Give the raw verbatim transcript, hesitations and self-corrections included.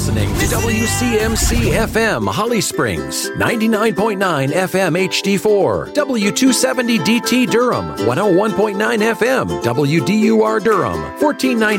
listening to W C M C F M Holly Springs, ninety-nine point nine F M H D four, W two seventy D T Durham, one oh one point nine F M W D U R Durham, fourteen ninety